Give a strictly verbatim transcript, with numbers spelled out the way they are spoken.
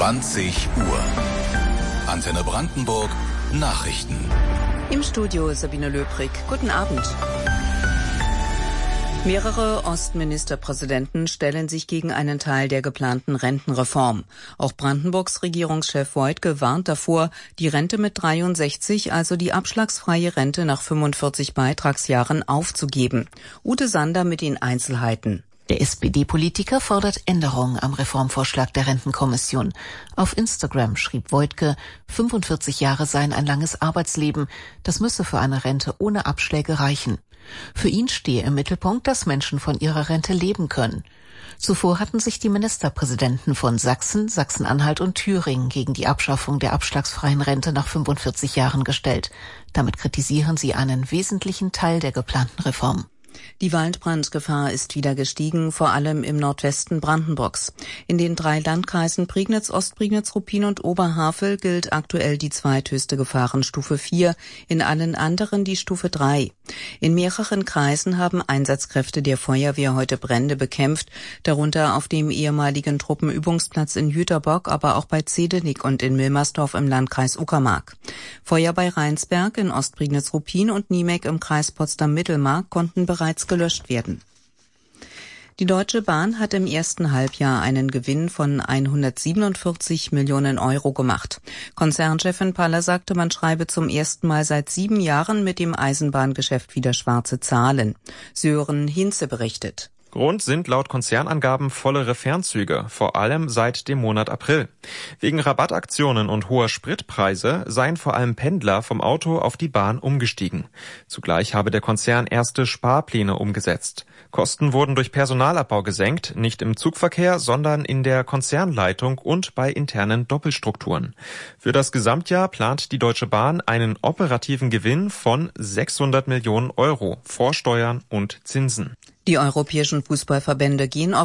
zwanzig Uhr. Antenne Brandenburg Nachrichten. Im Studio Sabine Löbrig. Guten Abend. Mehrere Ostministerpräsidenten stellen sich gegen einen Teil der geplanten Rentenreform. Auch Brandenburgs Regierungschef Woidke warnt davor, die Rente mit dreiundsechzig, also die abschlagsfreie Rente nach fünfundvierzig Beitragsjahren, aufzugeben. Ute Sander mit den Einzelheiten. Der S P D-Politiker fordert Änderungen am Reformvorschlag der Rentenkommission. Auf Instagram schrieb Woidke, fünfundvierzig Jahre seien ein langes Arbeitsleben. Das müsse für eine Rente ohne Abschläge reichen. Für ihn stehe im Mittelpunkt, dass Menschen von ihrer Rente leben können. Zuvor hatten sich die Ministerpräsidenten von Sachsen, Sachsen-Anhalt und Thüringen gegen die Abschaffung der abschlagsfreien Rente nach fünfundvierzig Jahren gestellt. Damit kritisieren sie einen wesentlichen Teil der geplanten Reform. Die Waldbrandgefahr ist wieder gestiegen, vor allem im Nordwesten Brandenburgs. In den drei Landkreisen Prignitz, Ostprignitz, Ruppin und Oberhavel gilt aktuell die zweithöchste Gefahrenstufe vier, in allen anderen die Stufe drei. In mehreren Kreisen haben Einsatzkräfte der Feuerwehr heute Brände bekämpft, darunter auf dem ehemaligen Truppenübungsplatz in Jüterbock, aber auch bei Zedenik und in Milmersdorf im Landkreis Uckermark. Feuer bei Rheinsberg in Ostprignitz-Ruppin und Niemek im Kreis Potsdam-Mittelmark konnten bereits gelöscht werden. Die Deutsche Bahn hat im ersten Halbjahr einen Gewinn von hundertsiebenundvierzig Millionen Euro gemacht. Konzernchefin Paller sagte, man schreibe zum ersten Mal seit sieben Jahren mit dem Eisenbahngeschäft wieder schwarze Zahlen. Sören Hinze berichtet. Grund sind laut Konzernangaben vollere Fernzüge, vor allem seit dem Monat April. Wegen Rabattaktionen und hoher Spritpreise seien vor allem Pendler vom Auto auf die Bahn umgestiegen. Zugleich habe der Konzern erste Sparpläne umgesetzt. Kosten wurden durch Personalabbau gesenkt, nicht im Zugverkehr, sondern in der Konzernleitung und bei internen Doppelstrukturen. Für das Gesamtjahr plant die Deutsche Bahn einen operativen Gewinn von sechshundert Millionen Euro vor Steuern und Zinsen. Die europäischen Fußballverbände gehen auf